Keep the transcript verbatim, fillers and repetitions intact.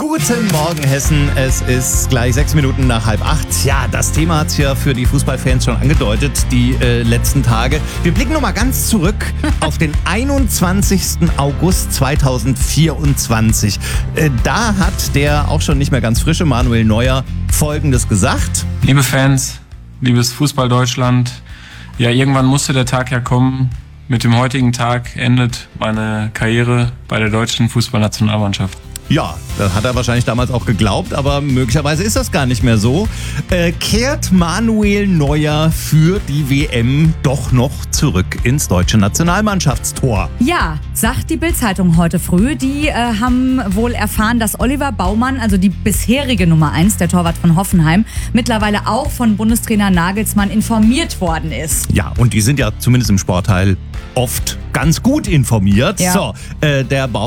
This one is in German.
Guten Morgen, Hessen. Es ist gleich sechs Minuten nach halb acht. Ja, das Thema hat es ja für die Fußballfans schon angedeutet, die äh, letzten Tage. Wir blicken nochmal ganz zurück auf den einundzwanzigsten August zweitausendvierundzwanzig. Äh, da hat der auch schon nicht mehr ganz frische Manuel Neuer Folgendes gesagt. Liebe Fans, liebes Fußball-Deutschland, ja, irgendwann musste der Tag ja kommen. Mit dem heutigen Tag endet meine Karriere bei der deutschen Fußballnationalmannschaft. Ja, das hat er wahrscheinlich damals auch geglaubt, aber möglicherweise ist das gar nicht mehr so. Äh, kehrt Manuel Neuer für die W M doch noch zurück ins deutsche Nationalmannschaftstor? Ja, sagt die Bild-Zeitung heute früh. Die äh, haben wohl erfahren, dass Oliver Baumann, also die bisherige Nummer eins, der Torwart von Hoffenheim, mittlerweile auch von Bundestrainer Nagelsmann informiert worden ist. Ja, und die sind ja zumindest im Sportteil oft ganz gut informiert. Ja. So, äh, der Baumann